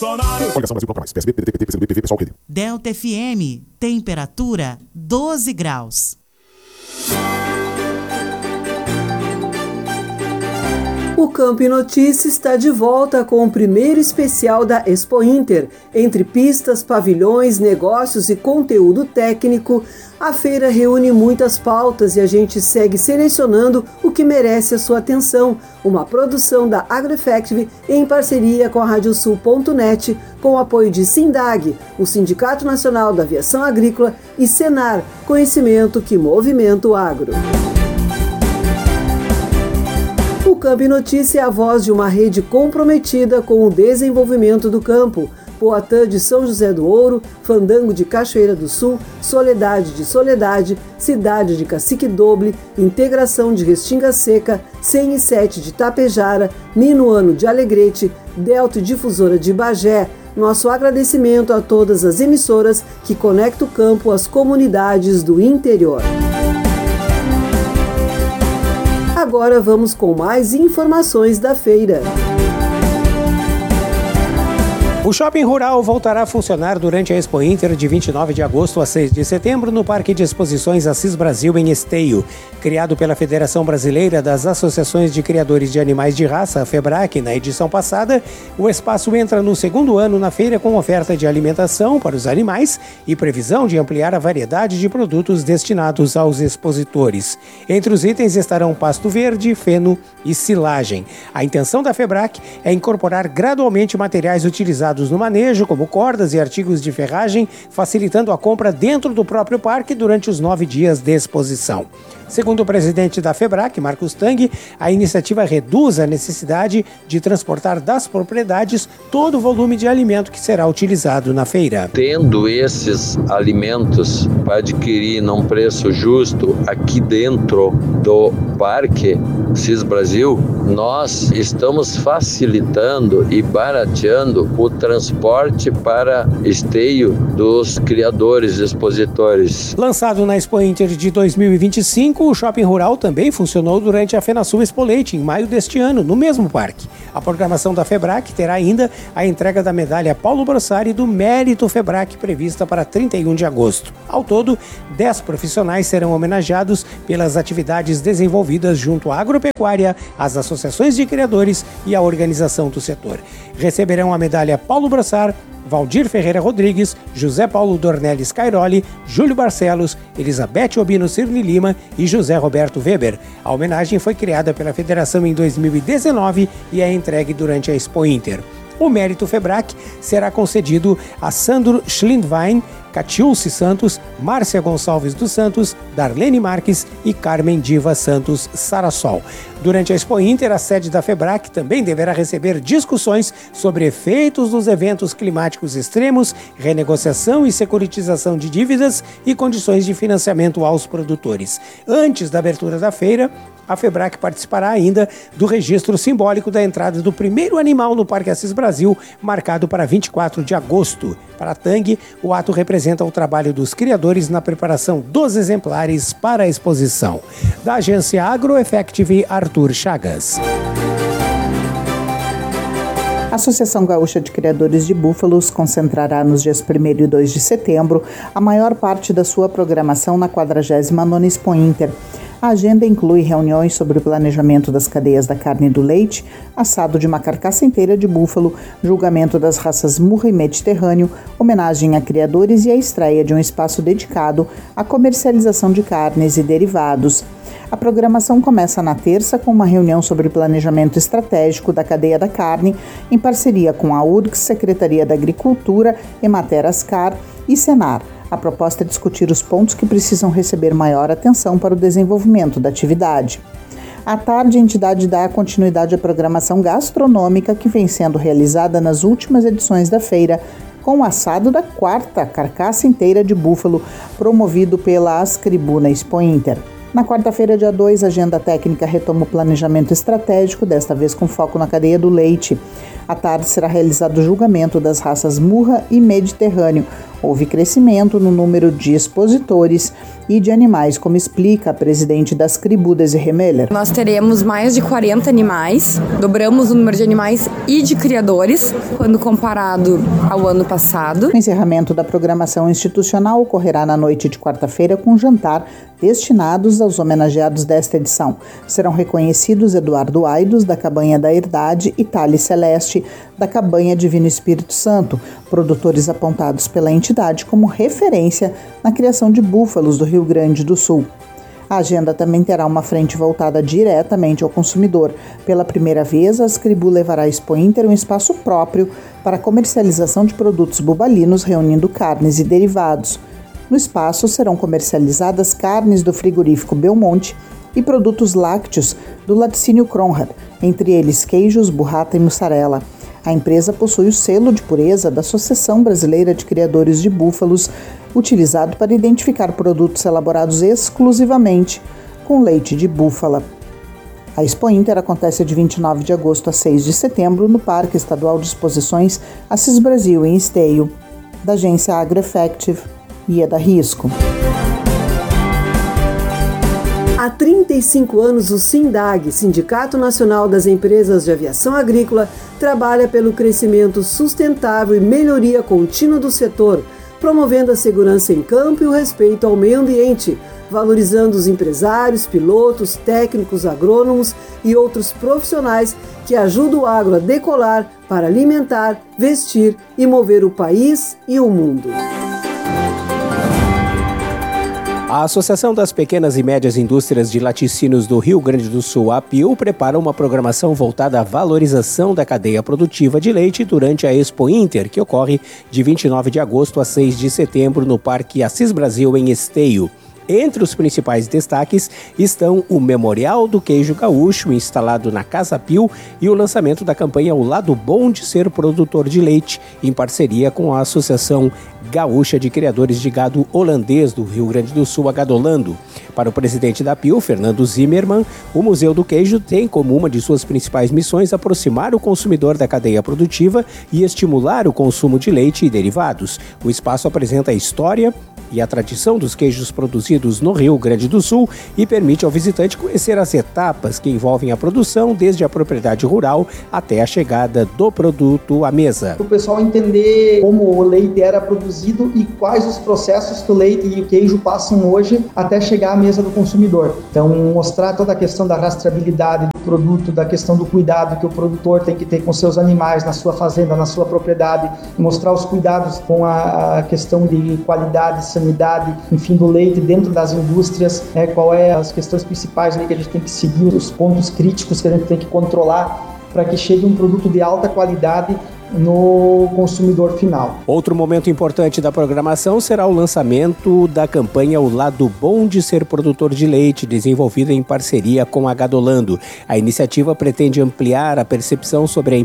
Coligação Brasil Toca Mais. PSB, PDT, PT, PCdoB, PV, PSOL, PD. Delta FM, temperatura 12 graus. O Campo e Notícia está de volta com o primeiro especial da Expo Inter. Entre pistas, pavilhões, negócios e conteúdo técnico, a feira reúne muitas pautas e a gente segue selecionando o que merece a sua atenção. Uma produção da AgroEffective em parceria com a Radiosul.net, com o apoio de Sindag, o Sindicato Nacional da Aviação Agrícola, e Senar, conhecimento que movimenta o agro. O Campo e Notícia é a voz de uma rede comprometida com o desenvolvimento do campo. Poatã de São José do Ouro, Fandango de Cachoeira do Sul, Soledade de Soledade, Cidade de Cacique Doble, Integração de Restinga Seca, 107 de Tapejara, Minuano de Alegrete, Delta e Difusora de Bagé. Nosso agradecimento a todas as emissoras que conectam o campo às comunidades do interior. Agora vamos com mais informações da feira. O Shopping Rural voltará a funcionar durante a Expo Inter de 29 de agosto a 6 de setembro no Parque de Exposições Assis Brasil, em Esteio. Criado pela Federação Brasileira das Associações de Criadores de Animais de Raça, a FEBRAC, na edição passada, o espaço entra no segundo ano na feira com oferta de alimentação para os animais e previsão de ampliar a variedade de produtos destinados aos expositores. Entre os itens estarão pasto verde, feno e silagem. A intenção da FEBRAC é incorporar gradualmente materiais utilizados no manejo, como cordas e artigos de ferragem, facilitando a compra dentro do próprio parque durante os 9 dias de exposição. Segundo o presidente da FEBRAC, Marcos Tang, a iniciativa reduz a necessidade de transportar das propriedades todo o volume de alimento que será utilizado na feira. Tendo esses alimentos para adquirir num preço justo aqui dentro do Parque Assis Brasil, nós estamos facilitando e barateando o transporte para Esteio dos criadores e expositores. Lançado na Expo Inter de 2025, o Shopping Rural também funcionou durante a FenaSul Expo Leite, em maio deste ano, no mesmo parque. A programação da FEBRAC terá ainda a entrega da medalha Paulo Brossari do Mérito FEBRAC, prevista para 31 de agosto. Ao todo, 10 profissionais serão homenageados pelas atividades desenvolvidas junto à agropecuária, às associações de criadores e à organização do setor. Receberão a medalha Paulo Brossar, Valdir Ferreira Rodrigues, José Paulo Dornelles Cairoli, Júlio Barcelos, Elizabeth Obino Cirne Lima e José Roberto Weber. A homenagem foi criada pela Federação em 2019 e é entregue durante a Expo Inter. O Mérito FEBRAC será concedido a Sandro Schlindwein, Catiulce Santos, Márcia Gonçalves dos Santos, Darlene Marques e Carmen Diva Santos Sarasol. Durante a Expo Inter, a sede da FEBRAC também deverá receber discussões sobre efeitos dos eventos climáticos extremos, renegociação e securitização de dívidas e condições de financiamento aos produtores. Antes da abertura da feira, a FEBRAC participará ainda do registro simbólico da entrada do primeiro animal no Parque Assis Brasil, marcado para 24 de agosto. Para a Tang, o ato representa o trabalho dos criadores na preparação dos exemplares para a exposição. Da agência AgroEffective, Arthur Chagas. A Associação Gaúcha de Criadores de Búfalos concentrará nos dias 1º e 2 de setembro a maior parte da sua programação na 49ª Expo Inter. A agenda inclui reuniões sobre o planejamento das cadeias da carne e do leite, assado de uma carcaça inteira de búfalo, julgamento das raças Murra e Mediterrâneo, homenagem a criadores e a estreia de um espaço dedicado à comercialização de carnes e derivados. A programação começa na terça com uma reunião sobre planejamento estratégico da cadeia da carne, em parceria com a URGS, Secretaria da Agricultura, Emater Ascar e Senar. A proposta é discutir os pontos que precisam receber maior atenção para o desenvolvimento da atividade. À tarde, a entidade dá continuidade à programação gastronômica que vem sendo realizada nas últimas edições da feira, com o assado da 4ª carcaça inteira de búfalo, promovido pela Ascribu na Expo Inter. Na quarta-feira, dia 2, a agenda técnica retoma o planejamento estratégico, desta vez com foco na cadeia do leite. À tarde será realizado o julgamento das raças Murra e Mediterrâneo, Houve crescimento no número de expositores e de animais, como explica a presidente das Cribu, Desirê Meller. Nós teremos mais de 40 animais, dobramos o número de animais e de criadores, quando comparado ao ano passado. O encerramento da programação institucional ocorrerá na noite de quarta-feira com jantar destinados aos homenageados desta edição. Serão reconhecidos Eduardo Aidos, da Cabanha da Herdade, e Thales Celeste, da Cabanha Divino Espírito Santo, produtores apontados pela entidade como referência na criação de búfalos do Rio Grande do Sul. A agenda também terá uma frente voltada diretamente ao consumidor. Pela primeira vez, a Cribu levará à Expo Inter um espaço próprio para a comercialização de produtos bubalinos, reunindo carnes e derivados. No espaço serão comercializadas carnes do frigorífico Belmonte e produtos lácteos do laticínio Cronrad, entre eles queijos, burrata e mussarela. A empresa possui o selo de pureza da Associação Brasileira de Criadores de Búfalos, utilizado para identificar produtos elaborados exclusivamente com leite de búfala. A Expo Inter acontece de 29 de agosto a 6 de setembro no Parque Estadual de Exposições Assis Brasil, em Esteio, da agência AgroEffective e da Risco. Há 35 anos, o SINDAG, Sindicato Nacional das Empresas de Aviação Agrícola, trabalha pelo crescimento sustentável e melhoria contínua do setor, promovendo a segurança em campo e o respeito ao meio ambiente, valorizando os empresários, pilotos, técnicos, agrônomos e outros profissionais que ajudam o agro a decolar para alimentar, vestir e mover o país e o mundo. A Associação das Pequenas e Médias Indústrias de Laticínios do Rio Grande do Sul, APIL, prepara uma programação voltada à valorização da cadeia produtiva de leite durante a Expo Inter, que ocorre de 29 de agosto a 6 de setembro no Parque Assis Brasil, em Esteio. Entre os principais destaques estão o Memorial do Queijo Gaúcho, instalado na Casa Pio, e o lançamento da campanha O Lado Bom de Ser Produtor de Leite, em parceria com a Associação Gaúcha de Criadores de Gado Holandês do Rio Grande do Sul, a Gadolando. Para o presidente da Pio, Fernando Zimmermann, o Museu do Queijo tem como uma de suas principais missões aproximar o consumidor da cadeia produtiva e estimular o consumo de leite e derivados. O espaço apresenta a história e a tradição dos queijos produzidos no Rio Grande do Sul e permite ao visitante conhecer as etapas que envolvem a produção, desde a propriedade rural até a chegada do produto à mesa. O pessoal entender como o leite era produzido e quais os processos que o leite e o queijo passam hoje até chegar à mesa do consumidor. Então, mostrar toda a questão da rastreabilidade do produto, da questão do cuidado que o produtor tem que ter com seus animais, na sua fazenda, na sua propriedade, mostrar os cuidados com a questão de qualidade, sanidade, enfim, do leite dentro das indústrias, qual é as questões principais ali que a gente tem que seguir, os pontos críticos que a gente tem que controlar para que chegue um produto de alta qualidade no consumidor final. Outro momento importante da programação será o lançamento da campanha O Lado Bom de Ser Produtor de Leite, desenvolvida em parceria com a Gadolando. A iniciativa pretende ampliar a percepção sobre a